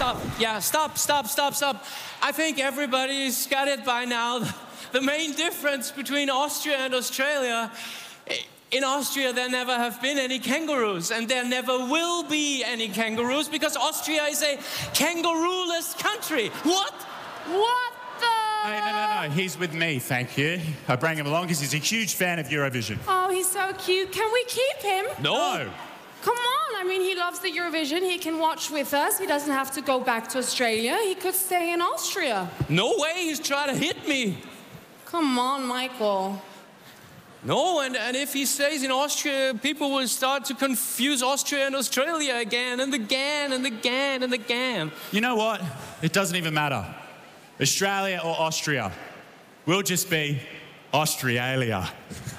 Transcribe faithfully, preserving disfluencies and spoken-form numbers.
stop. Yeah, stop, stop, stop, stop. I think everybody's got it by now. The main difference between Austria and Australia, in Austria there never have been any kangaroos, and there never will be any kangaroos because Austria is a kangaroo-less country. What? What the? Hey, no, no, no. He's with me, thank you. I bring him along because he's a huge fan of Eurovision. Oh, he's so cute. Can we keep him? No. Come on. I mean, he loves the Eurovision. He can watch with us. He doesn't have to go back to Australia. He could stay in Austria. No way, he's trying to hit me. Come on, Michael. No, and, and if he stays in Austria, people will start to confuse Austria and Australia again and again and again and again. You know what? It doesn't even matter. Australia or Austria. We'll just be Australia.